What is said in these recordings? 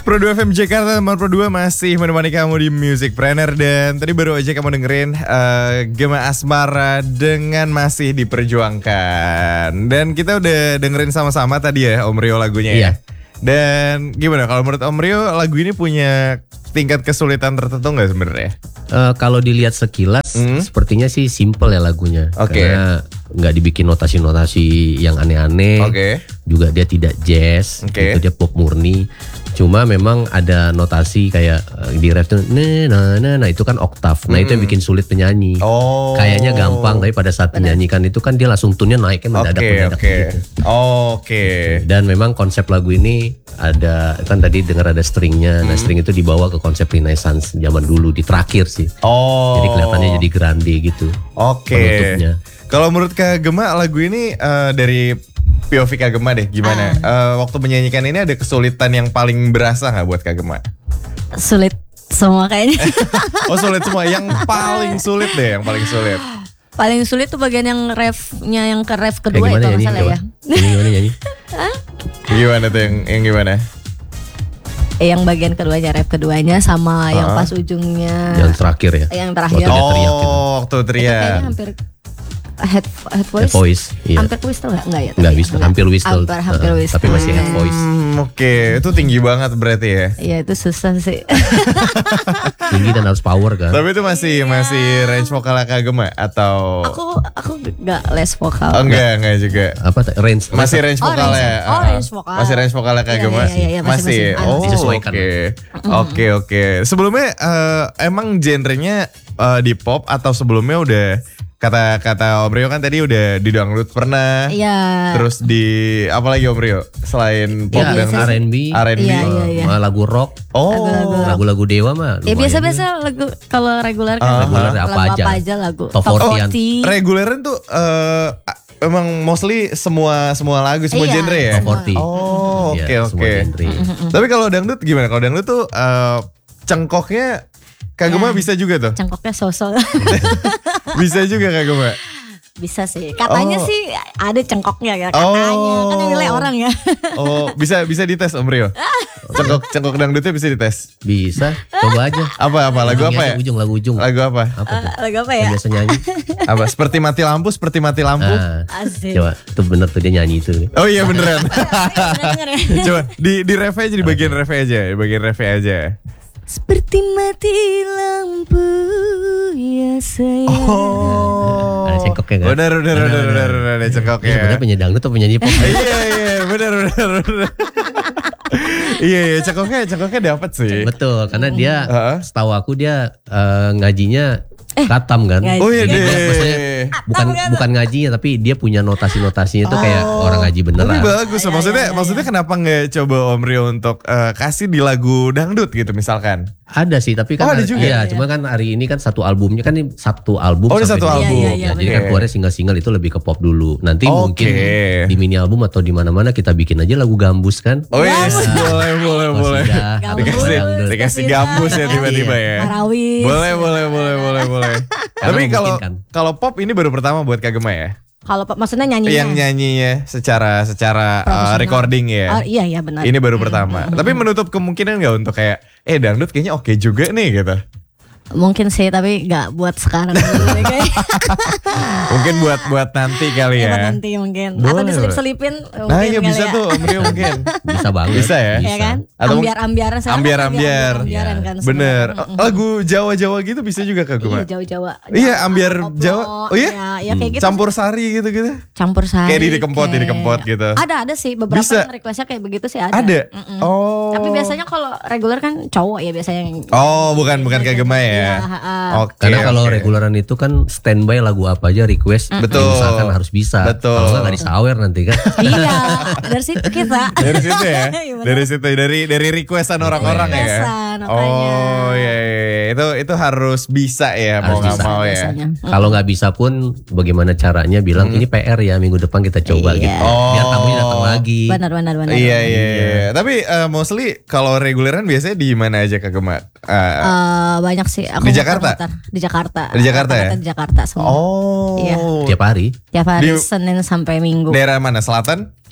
Pro 2 FM Jakarta, teman Pro 2 masih menemani kamu di Music Planner. Dan tadi baru aja kamu dengerin Gema Asmara dengan Masih Diperjuangkan. Dan kita udah dengerin sama-sama tadi ya Om Rio lagunya ya. Dan gimana kalau menurut Om Rio lagu ini punya tingkat kesulitan tertentu nggak sebenarnya? Kalau dilihat sekilas sepertinya sih simple ya lagunya. Karena nggak dibikin notasi-notasi yang aneh-aneh. Juga dia tidak jazz, itu dia pop murni. Cuma memang ada notasi kayak di ref tuh nah itu kan oktav. Nah itu yang bikin sulit penyanyi. Kayaknya gampang tapi pada saat penyanyikan itu kan dia langsung tune-nya naiknya mendadak gitu. Dan memang konsep lagu ini ada kan tadi dengar ada stringnya. Nah string itu dibawa ke konsep Renaissance zaman dulu di terakhir sih. Jadi kelihatannya jadi grande gitu. Penutupnya. Kalau menurut Kak Gema lagu ini dari POV Kak Gema deh gimana? Waktu menyanyikan ini ada kesulitan yang paling berasa gak buat Kak Gema? Sulit semua kayaknya. Sulit semua. Yang paling sulit deh, yang paling sulit. Paling sulit tuh bagian yang refnya, yang ke ref kedua itu masalah ya. Gimana nyanyi? Gimana tuh yang gimana? Yang bagian keduanya, ref keduanya sama yang pas ujungnya. Yang terakhir ya? Yang terakhir. Waktu teriak. Kayaknya hampir head voice. Iya. Hampir whistle enggak ya? Enggak whistle, hampir whistle. Hampir whistle. Tapi masih head voice. Itu tinggi banget berarti ya? Iya itu susah sih. Tinggi dan harus power kan. Tapi itu masih range vokalnya Kak Gema atau? Aku enggak les vokal. Enggak juga. Apa range? Masih range vokalnya. Range vokal. Masih range vokalnya Kak Gema. Iya, masih. Disesuaikan. Oke. Sebelumnya emang genrenya di pop atau sebelumnya udah kata Om Rio kan tadi udah di dangdut pernah. Iya. Terus di apa lagi Om Rio selain pop dan R&B. Iya. Lagu rock. Lagu-lagu Dewa mah. Ya biasa-biasa lagu kalau reguler kan. Reguler apa aja lagu. Top 40. Reguleran tuh emang mostly semua lagu, semua genre ya. Top 40. Oke. Tapi kalau dangdut gimana? Kalau dangdut tuh cengkoknya Kak Gema bisa juga tuh? Cengkoknya sosok. Bisa juga Kak Gema? Bisa sih. Katanya sih ada cengkoknya ya. Katanya. Kan yang nilai orang ya. Bisa dites Om Rio? Cengkok dangdutnya bisa dites? Bisa. Coba aja. Apa? Lagu apa ya? Lagu ujung. Lagu apa? Lagu apa ya? Biasa nyanyi. Apa? Seperti mati lampu. Asik. Coba, itu bener tuh dia nyanyi itu. Oh iya beneran. Coba di ref aja, di bagian ref aja. Seperti mati lampu ya sayang. Ada cengkoknya kan? Bener ada cengkoknya. Sebenarnya penyanyi dangdut atau penyanyi pop? Iya bener. Iya cengkoknya dapat sih. Betul, karena dia setahu aku dia ngajinya katam kan. Oh iya deh. Bukan ngajinya tapi dia punya notasinya itu kayak orang ngaji beneran. Tapi bagus. Maksudnya kenapa nggak coba Om Rio untuk kasih di lagu dangdut gitu misalkan? Ada sih tapi kan ada juga. Iya, cuma kan hari ini kan satu albumnya kan ini satu album. Oh, satu album. Ya, jadi kan keluarnya single-single itu lebih ke pop dulu. Nanti mungkin di mini album atau di mana-mana kita bikin aja lagu gambus kan. Oh yes, boleh. Dikasih gambus ya tiba-tiba ya. Marawis. Boleh. Tapi kalau pop ini baru pertama buat Kak Gema ya? Kalau maksudnya nyanyinya? Yang nyanyinya secara recording ya? Iya benar. Ini baru pertama. Tapi menutup kemungkinan gak untuk kayak dangdut kayaknya oke juga nih gitu? Mungkin sih tapi gak buat sekarang dulu kayak. Mungkin buat nanti kali ya. Buat nanti mungkin. Boleh, atau diselip-selipin mungkin. Nah iya bisa tuh Om Rio mungkin. Bisa banget. Bisa ya? Iya kan? Atau Ambiar-ambiaran. Ambiar. Kan, bener. Lagu Jawa-Jawa gitu bisa juga Kak Gema? Iya Jawa. Iya ambiar Jawa. Oh iya? Ya kayak gitu. Campur sari gitu. Campur sari. Kayak dikempot gitu. Ada sih beberapa yang requestnya kayak begitu sih ada. Ada? Tapi biasanya kalau reguler kan cowok ya biasanya yang. Bukan Kak Gema ya? Karena kalau reguleran itu kan standby lagu apa aja request. Betul. Misalkan harus bisa. Betul. Kalau nggak disawer nanti kan. Iya. Dari situ kita. Dari situ ya. Dari requestan orang-orang ya. Oh iya. Itu harus bisa ya mau nggak mau ya. Kalau nggak bisa pun bagaimana caranya bilang ini PR ya minggu depan kita coba gitu. Biar tamunya datang lagi. Benar. Iya. Tapi mostly kalau reguleran biasanya di mana aja Kak Gema? Banyak sih. Di Jakarta. Di Jakarta. Di Jakarta ya? Di Jakarta semua. Oh. Iya. Tiap hari Senin sampai Minggu. Daerah mana? Selatan?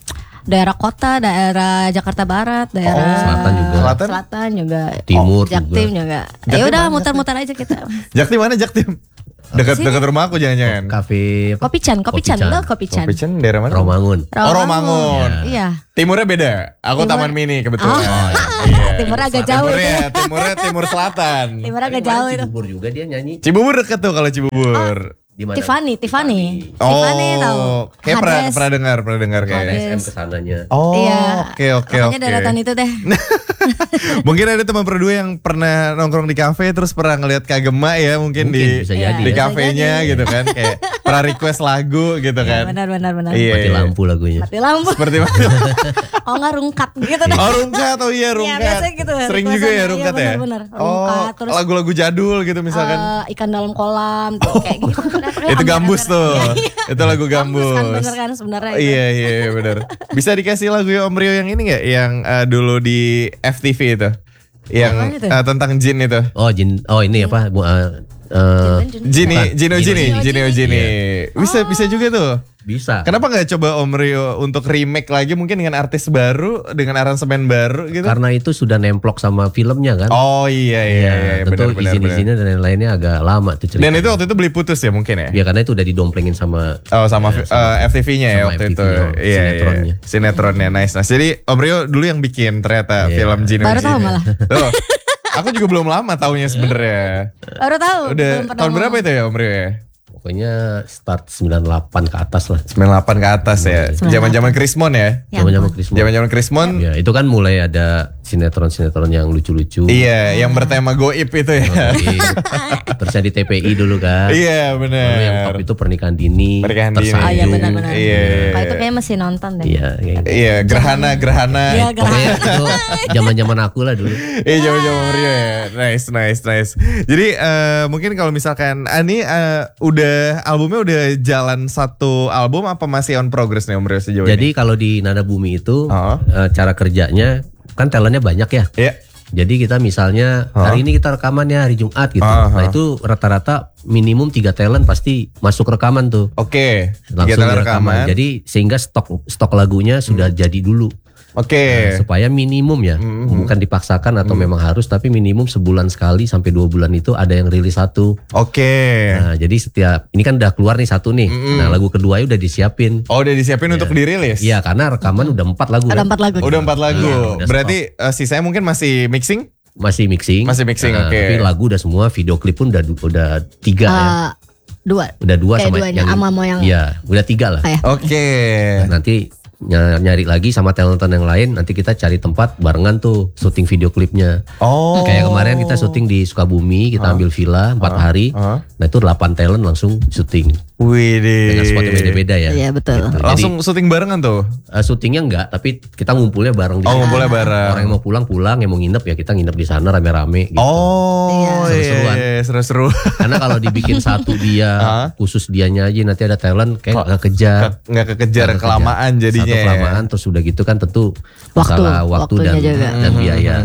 daerah kota, daerah Jakarta Barat, daerah Selatan juga, Timur Jaktim juga. Ya udah muter-muter aja kita. Jaktim mana Jaktim? Dekat rumah aku jangan-jangan. Kafe Kopican. Kopican daerah mana? Romangun. Romangun. Iya. Timurnya beda. Aku Taman Mini kebetulan. Iya. Timurnya agak jauh. Timurnya Timur Selatan. Timurnya agak jauh itu. Cibubur juga dia nyanyi. Cibubur dekat tuh kalau Cibubur. Tiffany tahu. Kayak pernah dengar kayak. SM kesananya. Oke. Makanya daratan itu deh. Mungkin ada teman berdua yang pernah nongkrong di kafe terus pernah ngeliat Kagema ya mungkin di kafenya gitu kan, kayak pernah request lagu gitu kan. Benar. Iya. Mati lampu lagunya. Seperti mana? Oh enggak rungkat gitu deh. Rungkat. Biasanya gitu. Sering juga ya rungkat ya. Benar. Rungkat terus lagu-lagu jadul gitu misalkan. Ikan dalam kolam tuh kayak gitu. Itu Gambus tuh. Itu lagu Gambus. Bener kan sebenarnya. Iya benar. Bisa dikasih lagu Om Rio yang ini enggak yang dulu di FTV itu? Yang tentang jin itu. Jin. Ini apa? Jini. Bisa juga tuh. Bisa. Kenapa nggak coba Om Rio untuk remake lagi mungkin dengan artis baru, dengan aransemen baru gitu? Karena itu sudah nemplok sama filmnya kan. Oh iya. Tentu izin-izinnya dan lain-lainnya agak lama tuh ceritanya. Dan itu waktu itu beli putus ya mungkin ya? Ya karena itu udah didomplengin sama FTV-nya ya waktu itu. Iya. Sinetronnya nice. Jadi Om Rio dulu yang bikin ternyata film Jini. Baru tahu malah. Aku juga belum lama taunya sebenarnya. Baru tahu. Udah tahun berapa itu ya Om Rio ya? Pokoknya start 98 ke atas lah. 98 ke atas ya. Zaman-zaman Krismon ya. Zaman-zaman Krismon. Ya, itu kan mulai ada sinetron-sinetron yang lucu-lucu. Iya, yang bertema goib itu ya. Terus di TPI dulu kan. Iya, benar. Lalu yang top itu Pernikahan Dini. Iya, benar. Iya. Kalau itu kayaknya masih nonton deh. Iya, gerhana. Iya, pokoknya itu zaman-zaman aku lah dulu. Iya, zaman-zaman Rio ya. Nice. Jadi mungkin kalau misalkan ini albumnya udah jalan satu album apa masih on progress nih Om Rio sejauh ini? Jadi kalau di Nada Bumi itu cara kerjanya kan talentnya banyak ya. Iya. Jadi kita misalnya hari ini kita rekaman ya hari Jumat gitu. Nah itu rata-rata minimum 3 talent pasti masuk rekaman tuh. Oke. Langsung rekaman. Jadi sehingga stok lagunya sudah jadi dulu. Oke. Supaya minimum ya, bukan dipaksakan atau memang harus, tapi minimum sebulan sekali sampai 2 bulan itu ada yang rilis satu. Oke. Nah jadi setiap ini kan udah keluar nih satu nih. Nah lagu kedua udah disiapin. Oh udah disiapin untuk dirilis? Iya karena rekaman udah 4 lagu. Ada 4 lagu. Udah 4 lagu. Ya, berarti sisanya mungkin masih mixing? Masih mixing. Oke. Tapi lagu udah semua, video klip pun udah 3 ya. 2. Udah 2 sama yang ama yang. Iya, udah 3 lah. Oke. Nah, nanti nyari lagi sama talent yang lain, nanti kita cari tempat barengan tuh syuting video klipnya. Kayak kemarin kita syuting di Sukabumi, kita ambil villa 4 hari. Nah itu 8 talent langsung syuting. Widih. Dengan spot yang beda-beda ya. Iya betul. Gitu. Langsung syuting barengan tuh? Syutingnya enggak, tapi kita ngumpulnya bareng di sana. Ngumpulnya bareng. Orang yang mau pulang, yang mau nginep ya kita nginep di sana rame-rame gitu. Seru-seruan. Seru-seru. Karena kalau dibikin satu dia, khusus dianya aja nanti ada talent kayak nggak kekejar kelamaan jadinya. Satu kelamaan terus udah gitu kan tentu masalah waktu dan biaya.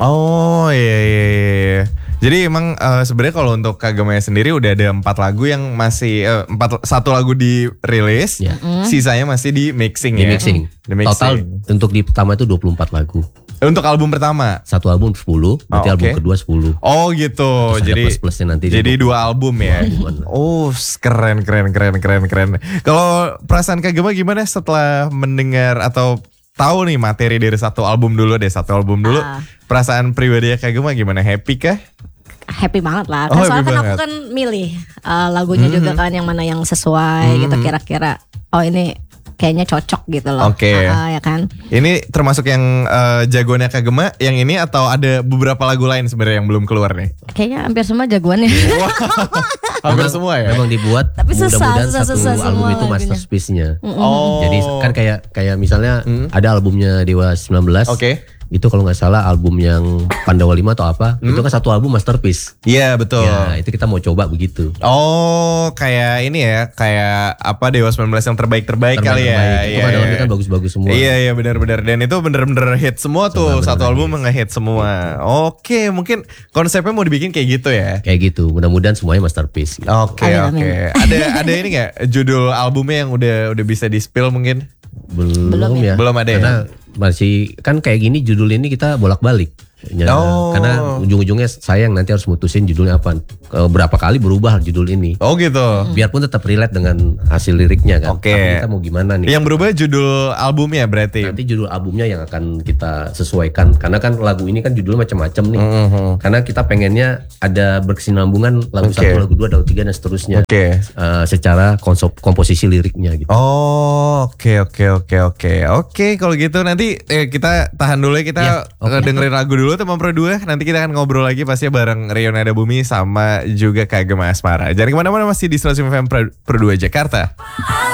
Iya. Jadi emang sebenarnya kalau untuk Kagemaya sendiri udah ada 4 lagu yang masih 1 lagu dirilis, sisanya masih di mixing ya. Di mixing. Total untuk di pertama itu 24 lagu. Untuk album pertama? Satu album 10, berarti album kedua 10. Oh gitu. Terus jadi plus-plusnya nanti. Jadi 2 album ya. Keren. Kalau perasaan Kagema gimana setelah mendengar atau tahu nih materi dari satu album dulu? Perasaan pribadi Kagema gimana? Happy kah? Happy banget lah. Soalnya kan aku kan milih lagunya juga kan yang mana yang sesuai gitu kira-kira. Oh ini kayaknya cocok gitu loh. Ya kan. Ini termasuk yang jagoannya Kagema yang ini atau ada beberapa lagu lain sebenarnya yang belum keluar nih? Kayaknya hampir semua jagoannya. Hampir semua ya. Memang dibuat. Tapi mudah-mudahan satu album itu masterpiece-nya. Jadi kan kayak misalnya ada albumnya Dewa 19. Itu kalau nggak salah album yang Pandawa 5 atau apa, itu kan satu album masterpiece. Iya betul. Ya, itu kita mau coba begitu. Kayak ini ya, kayak apa Dewa 19 yang terbaik kali ya. Itu kan bagus-bagus semua. Iya benar-benar. Dan itu bener-bener hit semua tuh, satu album nge-hit semua. Oke, mungkin konsepnya mau dibikin kayak gitu ya. Kayak gitu, mudah-mudahan semuanya masterpiece. Gitu. Oke. Ada ini nggak judul albumnya yang udah bisa di-spill mungkin? Belum ya. Belum ada karena ya. Masih kan kayak gini judul ini kita bolak-balik. Karena ujung-ujungnya sayang nanti harus mutusin judulnya apa. Berapa kali berubah judul ini. Oh gitu. Biarpun tetap relate dengan hasil liriknya kan. Oke. Tapi kita mau gimana nih? Yang berubah judul albumnya berarti. Nanti judul albumnya yang akan kita sesuaikan. Karena kan lagu ini kan judulnya macam-macam nih. Karena kita pengennya ada berkesinambungan lagu 1, lagu 2, lagu 3 dan seterusnya. Secara komposisi liriknya gitu. Oh, oke. Kalau gitu nanti kita tahan dulu ya, kita dengerin lagu dulu teman Pro 2. Nanti kita akan ngobrol lagi pastinya bareng Rio Nada Bumi sama juga Kak Gema Asmara. Jangan kemana-mana, masih di 105 FM Pro 2 Jakarta.